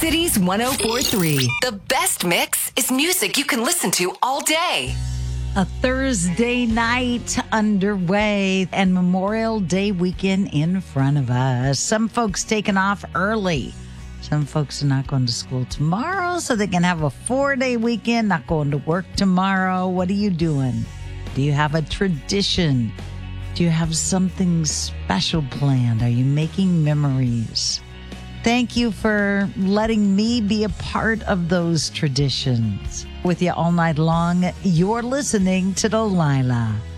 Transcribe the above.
Cities 104.3. The best mix is music you can listen to all day. A Thursday night underway and Memorial Day weekend in front of us. Some folks taking off early. Some folks are not going to school tomorrow, so they can have a 4-day weekend, not going to work tomorrow. What are you doing? Do you have a tradition? Do you have something special planned? Are you making memories? Thank you for letting me be a part of those traditions. With you all night long, you're listening to Delilah.